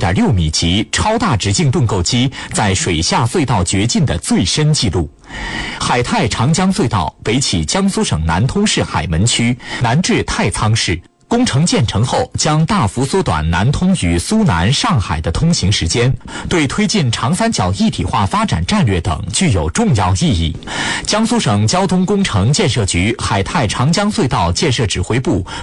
16.6米级超大直径盾构机在水下隧道掘进的最深纪录。海泰长江隧道北起江苏省南通市海门区，南至太仓市。工程建成后，将大幅缩短南通与苏南、上海的通行时间，对推进长三角一体化发展战略等具有重要意义。江苏省交通工程建设局海泰长江隧道建设指挥部